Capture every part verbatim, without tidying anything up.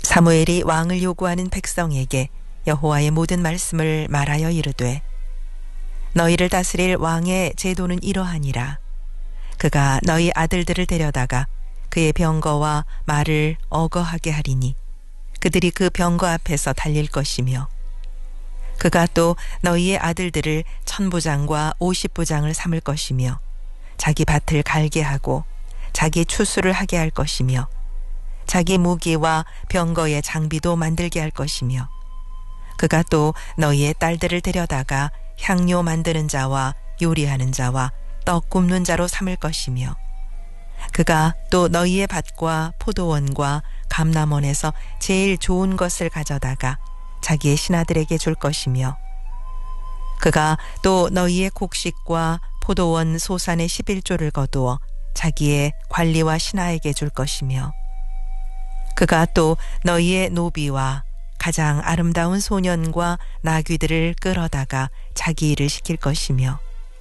사무엘이 왕을 요구하는 백성에게 여호와의 모든 말씀을 말하여 이르되 너희를 다스릴 왕의 제도는 이러하니라. 그가 너희 아들들을 데려다가 그의 병거와 말을 어거하게 하리니 그들이 그 병거 앞에서 달릴 것이며 그가 또 너희의 아들들을 천부장과 오십부장을 삼을 것이며 자기 밭을 갈게 하고 자기 추수를 하게 할 것이며 자기 무기와 병거의 장비도 만들게 할 것이며 그가 또 너희의 딸들을 데려다가 향료 만드는 자와 요리하는 자와 떡 굽는 자로 삼을 것이며 그가 또 너희의 밭과 포도원과 감람원에서 제일 좋은 것을 가져다가 자기의 신하들에게 줄 것이며 그가 또 너희의 곡식과 포도원 소산의 십일조를 거두어 자기의 관리와 신하에게 줄 것이며 그가 또 너희의 노비와 가장 아름다운 소년과 나귀들을 끌어다가 자기 일을 시킬 것이며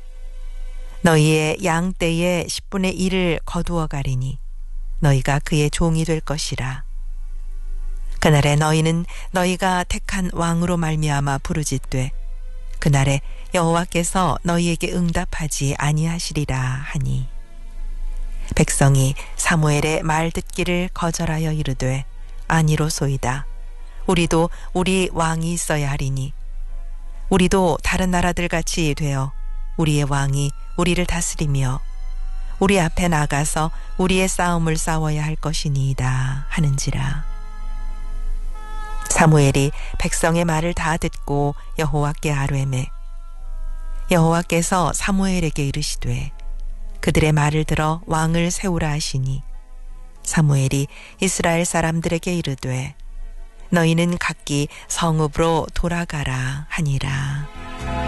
너희의 양떼의 십분의 일을 거두어 가리니 너희가 그의 종이 될 것이라. 그날에 너희는 너희가 택한 왕으로 말미암아 부르짖되 그날에 여호와께서 너희에게 응답하지 아니하시리라 하니 백성이 사무엘의 말 듣기를 거절하여 이르되 아니로소이다. 우리도 우리 왕이 있어야 하리니 우리도 다른 나라들 같이 되어 우리의 왕이 우리를 다스리며 우리 앞에 나가서 우리의 싸움을 싸워야 할 것이니이다 하는지라. 사무엘이 백성의 말을 다 듣고 여호와께 아뢰매 여호와께서 사무엘에게 이르시되 그들의 말을 들어 왕을 세우라 하시니 사무엘이 이스라엘 사람들에게 이르되 너희는 각기 성읍으로 돌아가라 하니라.